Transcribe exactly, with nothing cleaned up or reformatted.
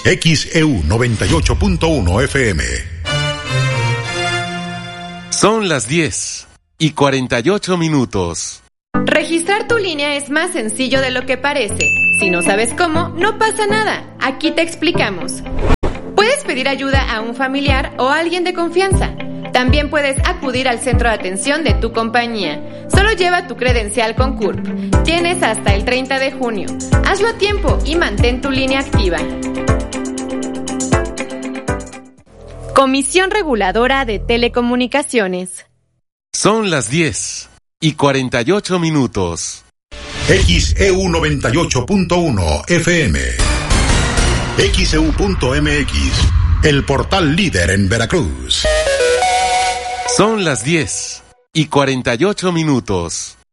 X E U noventa y ocho punto uno F M. Son las diez y cuarenta y ocho minutos. Registrar tu línea es más sencillo de lo que parece. Si no sabes cómo, no pasa nada. Aquí te explicamos. Puedes pedir ayuda a un familiar o a alguien de confianza. También puedes acudir al centro de atención de tu compañía. Solo lleva tu credencial con C U R P. Tienes hasta el treinta de junio. Hazlo a tiempo y mantén tu línea activa. Comisión Reguladora de Telecomunicaciones. Son las diez y cuarenta y ocho minutos. X E U noventa y ocho punto uno F M. X E U punto M X, el portal líder en Veracruz. Son las diez y cuarenta y ocho minutos.